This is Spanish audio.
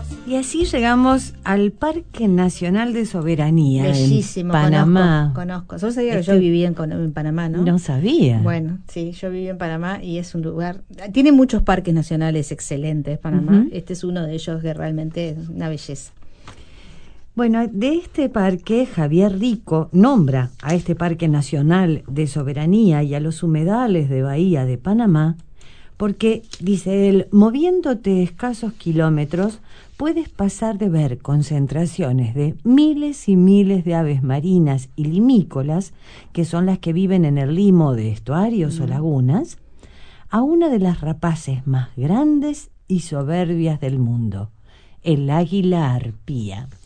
Y así llegamos al Parque Nacional de Soberanía. Bellísimo, en Panamá. Conozco. Yo sabía que yo vivía en Panamá, ¿no? No sabía. Bueno, sí, yo viví en Panamá y es un lugar... Tiene muchos parques nacionales excelentes, Panamá. Este es uno de ellos que realmente es una belleza. Bueno, de este parque, Javier Rico nombra a este Parque Nacional de Soberanía y a los humedales de Bahía de Panamá, porque, dice él, moviéndote escasos kilómetros, puedes pasar de ver concentraciones de miles y miles de aves marinas y limícolas, que son las que viven en el limo de estuarios o lagunas, a una de las rapaces más grandes y soberbias del mundo, el águila arpía.